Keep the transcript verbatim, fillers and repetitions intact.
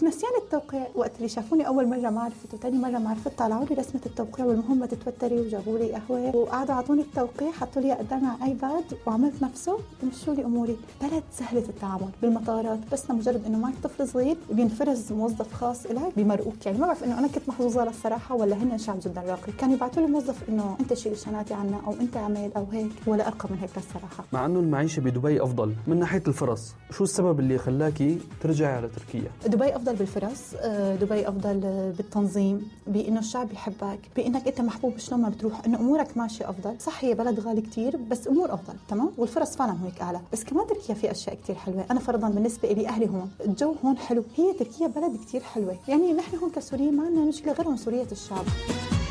وفي نسيان التوقيع، وقت اللي شافوني اول مره ما عرفت وثاني مره ما عرفت طلعوا لي رسمه التوقيع والمهمه تتوتري وجابوا لي قهوه وقعدوا اعطوني التوقيع، حطوا لي قدامي على ايباد وعملت نفسه ومشوا لي اموري. بلد سهله التعامل بالمطارات، بس لمجرد انه معك طفل صغير بينفرز موظف خاص لك بمرقوك. يعني ما بعرف انه انا كنت محظوظه للصراحه ولا هن شعب جدا راقي، كانوا يبعثوا لي موظف انه انت شيل شنطتي عنا او انت اعمل او هيك، ولا ارقى من هيك للصراحه. مع انه المعيشه بدبي افضل من ناحيه الفرص، شو السبب اللي خلاكي ترجعي على تركيا؟ دبي افضل بالفرص، دبي افضل بالتنظيم، بانه الشعب يحبك، بانك انت محبوب شلون ما بتروح، انه امورك ماشيه افضل. صح هي بلد غالي كتير بس امور افضل تمام، والفرص فعلا هيك اعلى. بس كمان تركيا في اشياء كتير حلوه. انا فرضا بالنسبه لي اهلي هون، الجو هون حلو، هي تركيا بلد كتير حلوه. يعني نحن هون كسوريين ما عندنا مشكله غير عنصريه الشعب.